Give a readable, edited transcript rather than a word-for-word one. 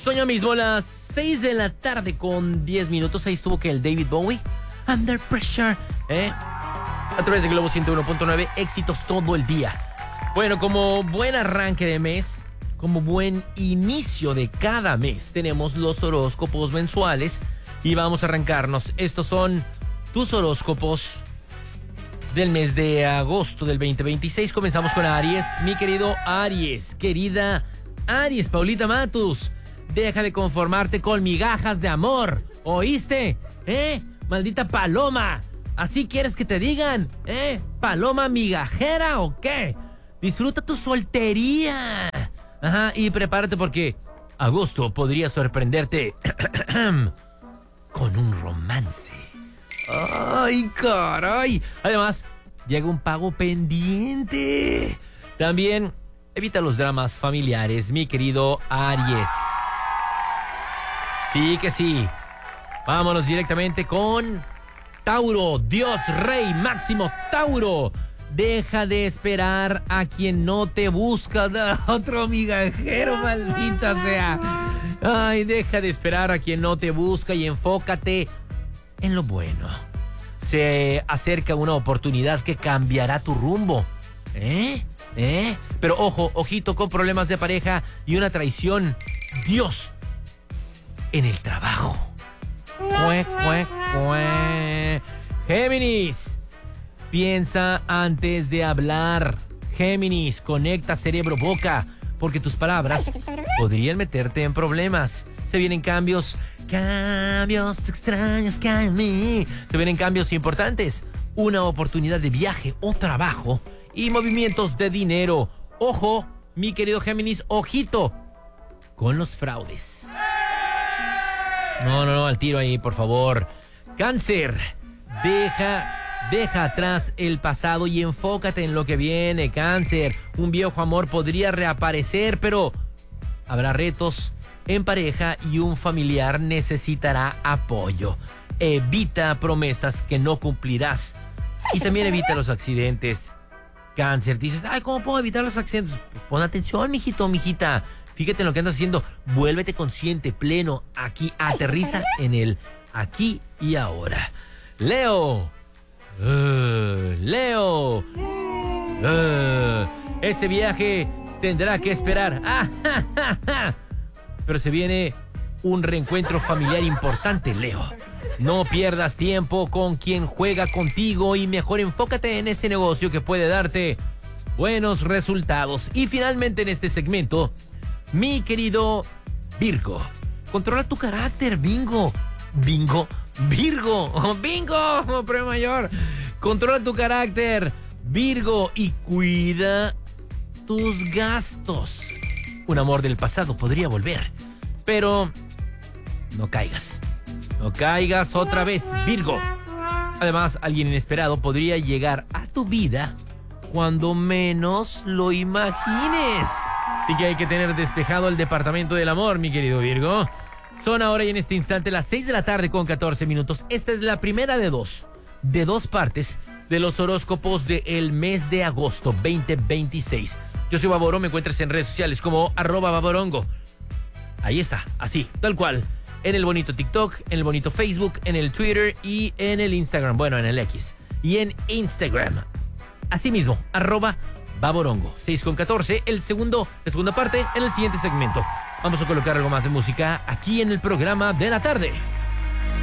Son ya mismo las 6 de la tarde con 10 minutos. Ahí estuvo que el David Bowie, Under Pressure, a través de Globo 101.9, éxitos todo el día. Bueno, como buen arranque de mes, como buen inicio de cada mes, tenemos los horóscopos mensuales y vamos a arrancarnos. Estos son tus horóscopos del mes de agosto del 2026. Comenzamos con Aries, mi querido Aries, querida Aries, Paulita Matus. Deja de conformarte con migajas de amor, ¿oíste? Maldita paloma, ¿así quieres que te digan? ¿Paloma migajera o qué? Disfruta tu soltería. Ajá, y prepárate porque agosto podría sorprenderte con un romance. ¡Ay, caray! Además, llega un pago pendiente. También evita los dramas familiares, mi querido Aries. Sí que sí. Vámonos directamente con Tauro, Dios Rey Máximo Tauro. Deja de esperar a quien no te busca. Otro migajero, maldita sea. Ay, deja de esperar a quien no te busca y enfócate en lo bueno. Se acerca una oportunidad que cambiará tu rumbo. Pero ojo, ojito con problemas de pareja y una traición. Dios, en el trabajo. Géminis, piensa antes de hablar. Géminis, conecta cerebro-boca, porque tus palabras podrían meterte en problemas. Se vienen cambios extraños que hay en mí. Se vienen cambios importantes. Una oportunidad de viaje o trabajo y movimientos de dinero. Ojo, mi querido Géminis, ojito con los fraudes. No, al tiro ahí, por favor. Cáncer, deja atrás el pasado y enfócate en lo que viene, Cáncer. Un viejo amor podría reaparecer, pero habrá retos en pareja y un familiar necesitará apoyo. Evita promesas que no cumplirás. Y también evita los accidentes. Cáncer, dices, ay, ¿cómo puedo evitar los accidentes? Pues pon atención, mijito, mijita. Fíjate en lo que andas haciendo. Vuélvete consciente, pleno. Aquí, aterriza en el aquí y ahora. Leo. Este viaje tendrá que esperar. Pero se viene un reencuentro familiar importante, Leo. No pierdas tiempo con quien juega contigo y mejor enfócate en ese negocio que puede darte buenos resultados. Y finalmente en este segmento, mi querido Virgo, controla tu carácter, Virgo, premio mayor. Controla tu carácter, Virgo, y cuida tus gastos. Un amor del pasado podría volver, pero no caigas otra vez, Virgo. Además, alguien inesperado podría llegar a tu vida cuando menos lo imagines. Así que hay que tener despejado el departamento del amor, mi querido Virgo. Son ahora y en este instante las 6 de la tarde con 14 minutos. Esta es la primera de dos partes de los horóscopos del mes de agosto 2026. Yo soy Baboro, me encuentras en redes sociales como @baborongo. Ahí está, así, tal cual. En el bonito TikTok, en el bonito Facebook, en el Twitter y en el Instagram. Bueno, en el X. Y en Instagram. Así mismo, @Baborongo. 6 con 14, la segunda parte en el siguiente segmento. Vamos a colocar algo más de música aquí en el programa de la tarde.